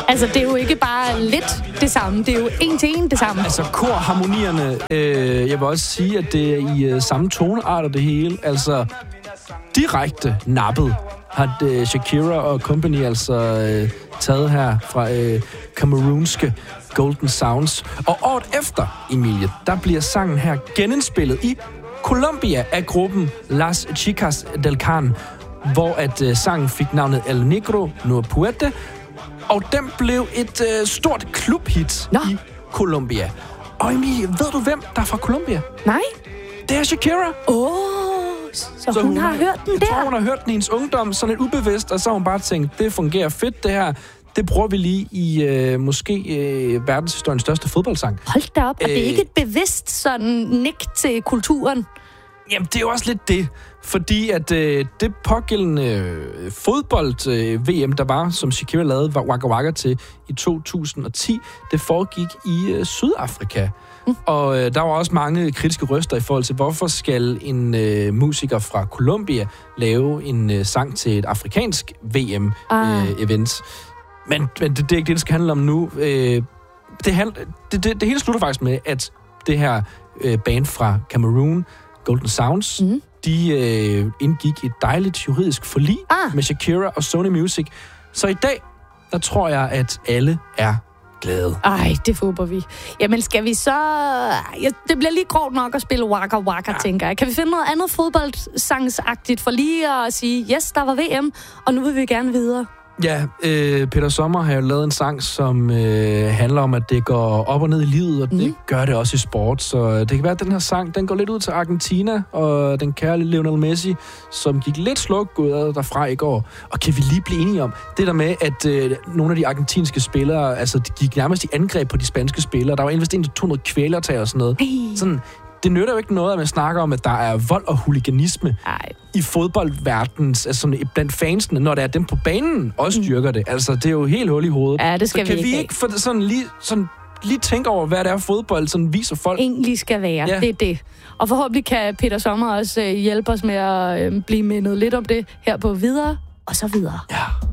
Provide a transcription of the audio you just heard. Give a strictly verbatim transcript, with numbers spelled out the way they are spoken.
Altså, det er jo ikke bare lidt det samme. Det er jo en til en det samme. Altså, korharmonierne, øh, jeg vil også sige, at det er i øh, samme toneart og det hele. Altså, direkte nappet har øh, Shakira og company altså øh, taget her fra øh, cameroonske Golden Sounds. Og året efter, Emilie, der bliver sangen her genindspillet i Colombia af gruppen Las Chicas del Can, hvor at øh, sangen fik navnet El Negro No Puente, og den blev et øh, stort klubhit Nå. i Colombia. Og Emilie, ved du hvem der er fra Colombia? Nej. Det er Shakira. Åh, oh, så, så hun, hun har hørt den jeg der? Jeg tror, hun har hørt den i hendes ungdom, sådan lidt ubevidst, og så har hun bare tænkt, det fungerer fedt det her. Det bruger vi lige i øh, måske øh, verdenshistoriens største fodboldsang. Hold da op, og øh, det er ikke et bevidst sådan nik til kulturen? Jamen, det er jo også lidt det. Fordi at øh, det pågældende øh, fodbold-V M, øh, der var, som Shakira lavede Waka Waka til i to tusind og ti, det foregik i øh, Sydafrika. Mm. Og øh, der var også mange kritiske røster i forhold til, hvorfor skal en øh, musiker fra Colombia lave en øh, sang til et afrikansk V M-event. Ah. Øh, men, men det, det er ikke det, det skal handle om nu. Øh, det, handl- det, det, det hele slutter faktisk med, at det her øh, band fra Cameroon, Golden Sounds, mm. de øh, indgik et dejligt juridisk forlig ah. med Shakira og Sony Music. Så i dag, der tror jeg, at alle er glade. Ej, det håber vi. Jamen, skal vi så... Ja, det bliver lige grovt nok at spille Waka Waka, ja. tænker jeg. Kan vi finde noget andet fodboldsangsagtigt for lige at sige, yes, der var V M, og nu vil vi gerne videre? Ja, øh, Peter Sommer har jo lavet en sang, som øh, handler om, at det går op og ned i livet, og mm. det gør det også i sport. Så det kan være, at den her sang, den går lidt ud til Argentina, og den kære Lionel Messi, som gik lidt slukket derfra i går. Og kan vi lige blive enige om det der med, at øh, nogle af de argentinske spillere, altså de gik nærmest i angreb på de spanske spillere. Der var investeret i to hundrede kvælertag og sådan noget. Hey. Sådan... Det nytter jo ikke noget, at man snakker om, at der er vold og huliganisme Ej. i fodboldverdens, altså blandt fansene, når det er dem på banen også styrker det. Altså, det er jo helt hul i hovedet. Ja, det skal Så vi kan ikke vi ikke for sådan lige, sådan lige tænke over, hvad det er fodbold, sådan viser folk? Egentlig skal være, ja. Det er det. Og forhåbentlig kan Peter Sommer også øh, hjælpe os med at øh, blive mindet lidt om det her på Videre, og så videre. Ja.